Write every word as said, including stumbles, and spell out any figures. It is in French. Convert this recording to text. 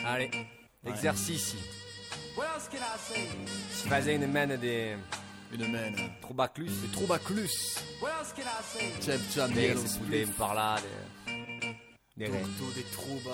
Allez, Ouais. exercice. Si faisait une mène des Une mène. Troubaclus. Des Troubaclus. Jeb Jam Des Yellow se foutaient Spliff. par là. Des, des Docto des Trouba.